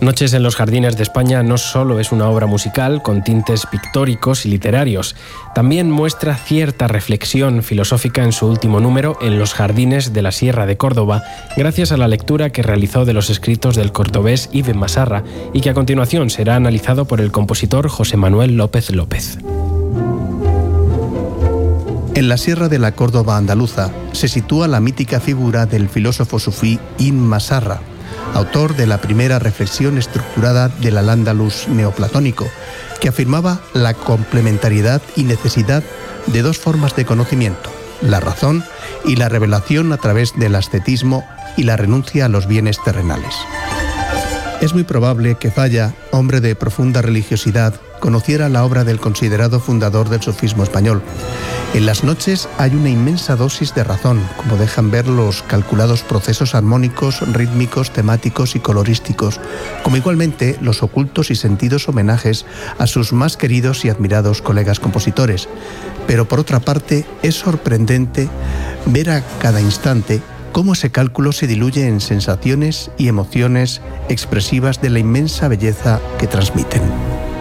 Noches en los jardines de España no solo es una obra musical con tintes pictóricos y literarios, también muestra cierta reflexión filosófica en su último número, En los jardines de la Sierra de Córdoba, gracias a la lectura que realizó de los escritos del cordobés Ibn Masarra y que a continuación será analizado por el compositor José Manuel López López. En la Sierra de la Córdoba andaluza se sitúa la mítica figura del filósofo sufí Ibn Masarra, autor de la primera reflexión estructurada del Al-Ándalus neoplatónico, que afirmaba la complementariedad y necesidad de dos formas de conocimiento, la razón y la revelación a través del ascetismo y la renuncia a los bienes terrenales. Es muy probable que Falla, hombre de profunda religiosidad, conociera la obra del considerado fundador del sufismo español. En las noches hay una inmensa dosis de razón, como dejan ver los calculados procesos armónicos, rítmicos, temáticos y colorísticos, como igualmente los ocultos y sentidos homenajes a sus más queridos y admirados colegas compositores. Pero por otra parte, es sorprendente ver a cada instante cómo ese cálculo se diluye en sensaciones y emociones expresivas de la inmensa belleza que transmiten.